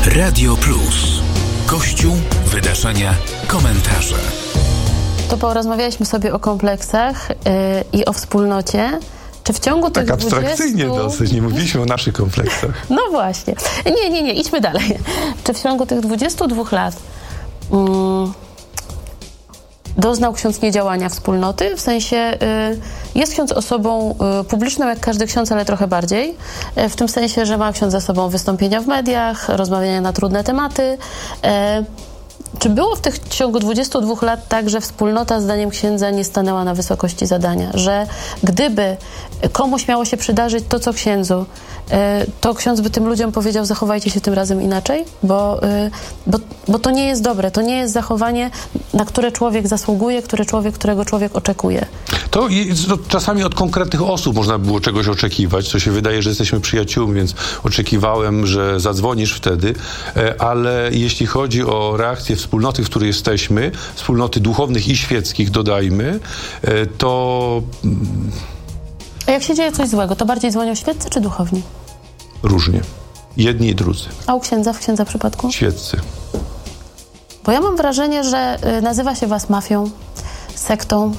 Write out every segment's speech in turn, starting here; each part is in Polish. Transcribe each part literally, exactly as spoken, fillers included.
Radio Plus. Kościół, wydarzenia, komentarze. To porozmawialiśmy sobie o kompleksach yy, i o wspólnocie. Czy w ciągu tak tych abstrakcyjnie dwudziestu... dosyć, nie mówiliśmy o naszych kompleksach. No właśnie. Nie, nie, nie, idźmy dalej. Czy w ciągu tych dwudziestu dwóch lat mm, doznał ksiądz niedziałania wspólnoty? W sensie y, jest ksiądz osobą y, publiczną jak każdy ksiądz, ale trochę bardziej. Y, w tym sensie, że ma ksiądz za sobą wystąpienia w mediach, rozmawiania na trudne tematy. Y, Czy było w tych w ciągu dwudziestu dwóch lat tak, że wspólnota zdaniem księdza nie stanęła na wysokości zadania? Że gdyby komuś miało się przydarzyć to, co księdzu, to ksiądz by tym ludziom powiedział: zachowajcie się tym razem inaczej? Bo, bo, bo to nie jest dobre. To nie jest zachowanie, na które człowiek zasługuje, które człowiek, którego człowiek oczekuje. To, to czasami od konkretnych osób można było czegoś oczekiwać, co się wydaje, że jesteśmy przyjaciółmi, więc oczekiwałem, że zadzwonisz wtedy, ale jeśli chodzi o reakcję wspólnoty, w której jesteśmy, wspólnoty duchownych i świeckich, dodajmy, to... A jak się dzieje coś złego, to bardziej dzwonią świeccy czy duchowni? Różnie. Jedni i drudzy. A u księdza, w księdza przypadku? Świeccy. Bo ja mam wrażenie, że nazywa się was mafią, sektą,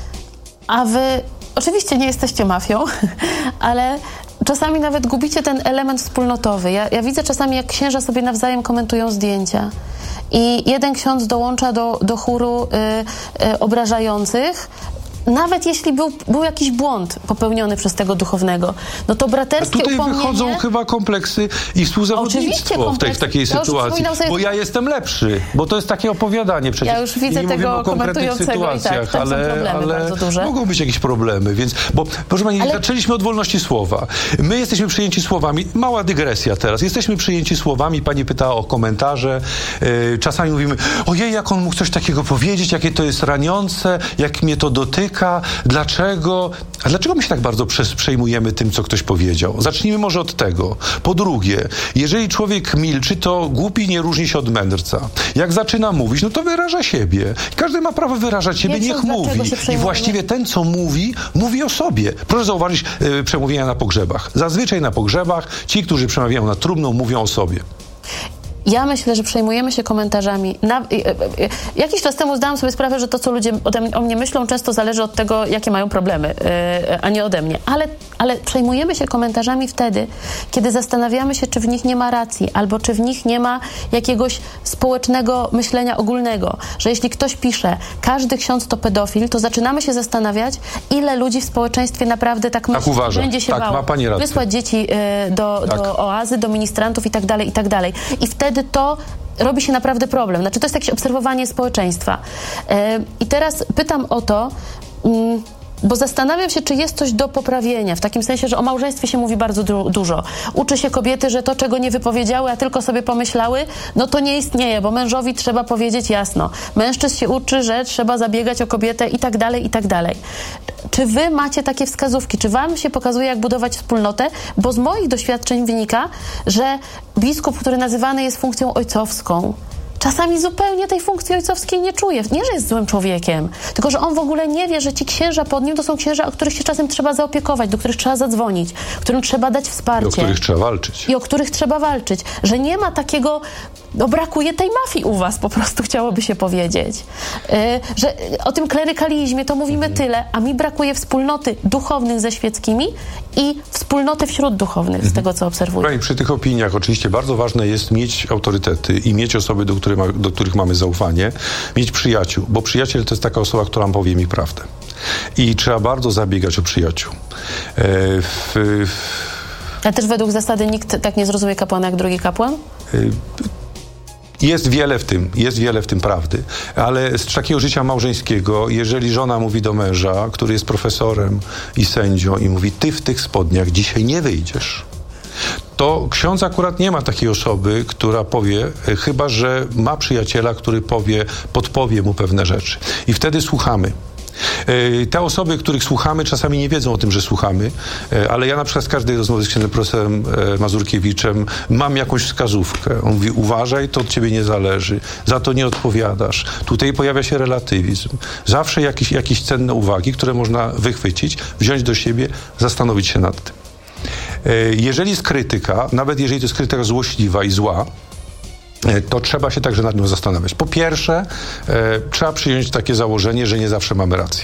a wy oczywiście nie jesteście mafią, ale czasami nawet gubicie ten element wspólnotowy. Ja, ja widzę czasami, jak księża sobie nawzajem komentują zdjęcia i jeden ksiądz dołącza do, do chóru y, y, obrażających, nawet jeśli był, był jakiś błąd popełniony przez tego duchownego, no to braterskie upomnienie... Tutaj upomnienie... wychodzą chyba kompleksy i współzawodnictwo w, tej, w takiej ja sytuacji, sobie... bo ja jestem lepszy, bo to jest takie opowiadanie przecież. Ja już widzę nie tego o konkretnych sytuacjach, i tak, ale, są problemy ale bardzo duże. Mogą być jakieś problemy, więc, bo proszę pani, ale... zaczęliśmy od wolności słowa. My jesteśmy przyjęci słowami, mała dygresja teraz, jesteśmy przyjęci słowami, pani pytała o komentarze, yy, czasami mówimy: ojej, jak on mógł coś takiego powiedzieć, jakie to jest raniące, jak mnie to dotyka, dlaczego Dlaczego, a dlaczego my się tak bardzo przejmujemy tym, co ktoś powiedział? Zacznijmy może od tego. Po drugie, jeżeli człowiek milczy, to głupi nie różni się od mędrca. Jak zaczyna mówić, no to wyraża siebie. Każdy ma prawo wyrażać siebie, niech mówi. I właściwie ten, co mówi, mówi o sobie. Proszę zauważyć yy, przemówienia na pogrzebach. Zazwyczaj na pogrzebach ci, którzy przemawiają nad trumną, mówią o sobie. Ja myślę, że przejmujemy się komentarzami. Na, jakiś czas temu zdałam sobie sprawę, że to, co ludzie ode mnie, o mnie myślą, często zależy od tego, jakie mają problemy, yy, a nie ode mnie. Ale, ale przejmujemy się komentarzami wtedy, kiedy zastanawiamy się, czy w nich nie ma racji, albo czy w nich nie ma jakiegoś społecznego myślenia ogólnego. Że jeśli ktoś pisze: każdy ksiądz to pedofil, to zaczynamy się zastanawiać, ile ludzi w społeczeństwie naprawdę tak myśli, tak będzie się tak, bało ma pani rację. wysłać dzieci yy, do, tak. do oazy, do ministrantów i tak dalej, i tak dalej. I wtedy to robi się naprawdę problem. Znaczy, to jest jakieś obserwowanie społeczeństwa. Yy, I teraz pytam o to, yy, bo zastanawiam się, czy jest coś do poprawienia, w takim sensie, że o małżeństwie się mówi bardzo du- dużo. Uczy się kobiety, że to, czego nie wypowiedziały, a tylko sobie pomyślały, no to nie istnieje, bo mężowi trzeba powiedzieć jasno. Mężczyzn się uczy, że trzeba zabiegać o kobietę i tak dalej, i tak dalej. Czy wy macie takie wskazówki? Czy wam się pokazuje, jak budować wspólnotę? Bo z moich doświadczeń wynika, że biskup, który nazywany jest funkcją ojcowską, czasami zupełnie tej funkcji ojcowskiej nie czuje. Nie, że jest złym człowiekiem, tylko że on w ogóle nie wie, że ci księża pod nim to są księża, o których się czasem trzeba zaopiekować, do których trzeba zadzwonić, którym trzeba dać wsparcie. I o których trzeba walczyć. I o których trzeba walczyć. Że nie ma takiego... No brakuje tej mafii u was, po prostu chciałoby się powiedzieć. Yy, że o tym klerykalizmie to mówimy mhm. tyle, a mi brakuje wspólnoty duchownych ze świeckimi i wspólnoty wśród duchownych, mhm. z tego, co obserwuję. I przy tych opiniach oczywiście bardzo ważne jest mieć autorytety i mieć osoby, do, które ma, do których mamy zaufanie, mieć przyjaciół, bo przyjaciel to jest taka osoba, która nam powie mi prawdę. I trzeba bardzo zabiegać o przyjaciół. E, w, w... A też według zasady nikt tak nie zrozumie kapłana jak drugi kapłan? E, Jest wiele w tym, jest wiele w tym prawdy, ale z takiego życia małżeńskiego, jeżeli żona mówi do męża, który jest profesorem i sędzią, i mówi: ty w tych spodniach dzisiaj nie wyjdziesz, to ksiądz akurat nie ma takiej osoby, która powie, chyba że ma przyjaciela, który powie, podpowie mu pewne rzeczy. I wtedy słuchamy. Te osoby, których słuchamy, czasami nie wiedzą o tym, że słuchamy, ale ja na przykład z każdej rozmowy z księdzem profesorem Mazurkiewiczem mam jakąś wskazówkę. On mówi: uważaj, to od ciebie nie zależy, za to nie odpowiadasz. Tutaj pojawia się relatywizm. Zawsze jakieś, jakieś cenne uwagi, które można wychwycić, wziąć do siebie, zastanowić się nad tym. Jeżeli jest krytyka, nawet jeżeli to jest krytyka złośliwa i zła, to trzeba się także nad nią zastanawiać. Po pierwsze, e, trzeba przyjąć takie założenie, że nie zawsze mamy rację.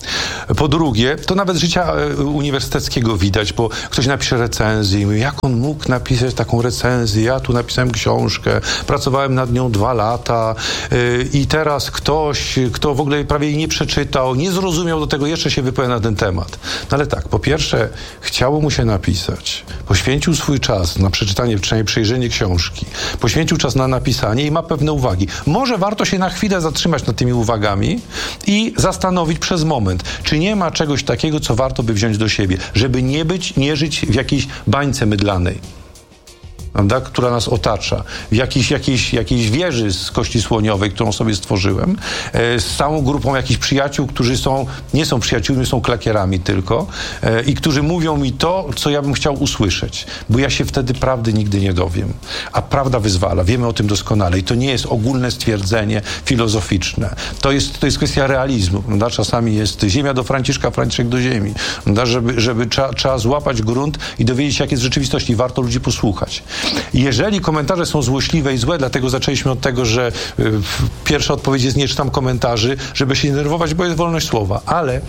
Po drugie, to nawet z życia uniwersyteckiego widać, bo ktoś napisze recenzję i mówi, jak on mógł napisać taką recenzję, ja tu napisałem książkę, pracowałem nad nią dwa lata yy, i teraz ktoś, kto w ogóle prawie jej nie przeczytał, nie zrozumiał do tego, jeszcze się wypowie na ten temat. No ale tak, po pierwsze, chciało mu się napisać, poświęcił swój czas na przeczytanie, przynajmniej przejrzenie książki, poświęcił czas na napisanie i ma pewne uwagi. Może warto się na chwilę zatrzymać nad tymi uwagami i zastanowić przez moment, czy nie ma czegoś takiego, co warto by wziąć do siebie, żeby nie być, nie żyć w jakiejś bańce mydlanej, prawda, która nas otacza, w jakiejś, jakiejś, jakiejś wieży z kości słoniowej, którą sobie stworzyłem, e, z całą grupą jakichś przyjaciół, którzy są, nie są przyjaciółmi, są klakierami tylko e, i którzy mówią mi to, co ja bym chciał usłyszeć, bo ja się wtedy prawdy nigdy nie dowiem. A prawda wyzwala, wiemy o tym doskonale i to nie jest ogólne stwierdzenie filozoficzne. To jest, to jest kwestia realizmu, prawda? Czasami jest ziemia do Franciszka, Franciszek do ziemi, prawda? Żeby, żeby trzeba, trzeba złapać grunt i dowiedzieć się, jak jest w rzeczywistości. Warto ludzi posłuchać. Jeżeli komentarze są złośliwe i złe, dlatego zaczęliśmy od tego, że y, pierwsza odpowiedź jest nie czytam komentarzy, żeby się denerwować, bo jest wolność słowa, ale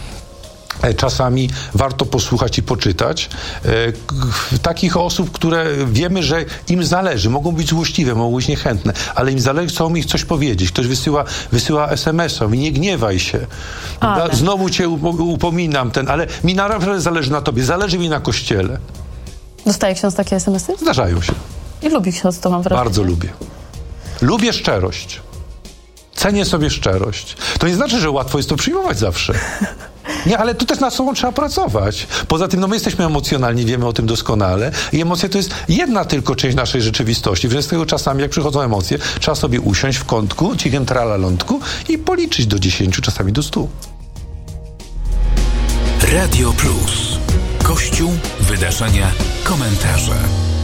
czasami warto posłuchać i poczytać e, takich osób, które wiemy, że im zależy, mogą być złośliwe, mogą być niechętne, ale im zależy, chcą mi coś powiedzieć. Ktoś wysyła, wysyła es em es a, mi nie gniewaj się. Ale. Znowu cię upominam, ten, ale mi naprawdę zależy na tobie, zależy mi na Kościele. Dostaje ksiądz takie es em esy? Zdarzają się. I lubi ksiądz to, mam wrażenie. Bardzo lubię. Lubię szczerość. Cenię sobie szczerość. To nie znaczy, że łatwo jest to przyjmować zawsze. Nie, ale tu też nad sobą trzeba pracować. Poza tym, no my jesteśmy emocjonalni, wiemy o tym doskonale i emocje to jest jedna tylko część naszej rzeczywistości. Więc z tego czasami, jak przychodzą emocje, trzeba sobie usiąść w kątku, cichym tralalątku i policzyć do dziesięciu, czasami do stu. Radio Plus. Kościół, wydarzenia, komentarze.